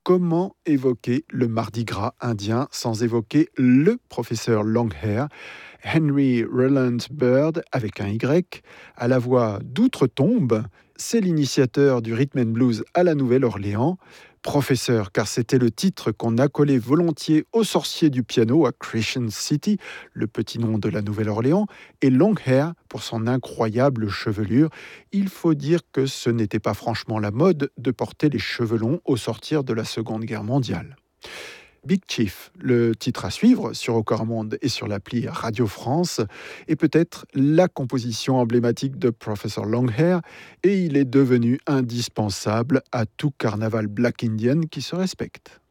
Comment évoquer le Mardi Gras indien sans évoquer le professeur Longhair, Henry Roland Bird avec un Y, à la voix d'outre-tombe? C'est l'initiateur du rhythm and blues à la Nouvelle-Orléans. Professeur, car c'était le titre qu'on accolait volontiers au sorcier du piano à Crescent City, le petit nom de la Nouvelle-Orléans, et Longhair pour son incroyable chevelure. Il faut dire que ce n'était pas franchement la mode de porter les cheveux longs au sortir de la Seconde Guerre mondiale. Big Chief, le titre à suivre sur Au Corps Monde et sur l'appli Radio France, est peut-être la composition emblématique de Professor Longhair, et il est devenu indispensable à tout carnaval Black Indian qui se respecte.